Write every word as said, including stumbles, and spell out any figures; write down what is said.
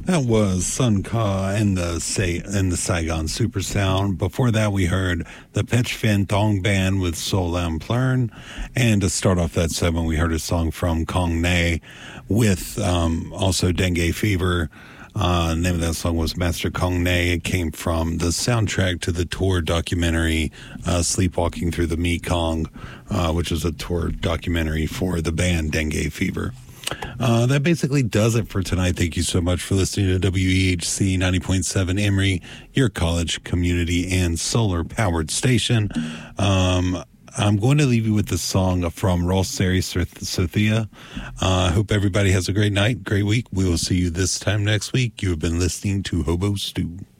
That was Sun Ka and the Say and the Saigon Super Sound. Before that, we heard the Pech Phen Thong Band with Sol Lam Plern. And to start off that segment, we heard a song from Kong Ne with um, also Dengue Fever. Uh, the name of that song was Master Kong Ne. It came from the soundtrack to the tour documentary uh, Sleepwalking Through the Mekong, uh, which is a tour documentary for the band Dengue Fever. Uh, that basically does it for tonight. Thank you so much for listening to W E H C ninety point seven Emory, your college, community, and solar-powered station. Um, I'm going to leave you with the song from Ross Sari Sothia. I uh, hope everybody has a great night, great week. We will see you this time next week. You have been listening to Hobo Stew.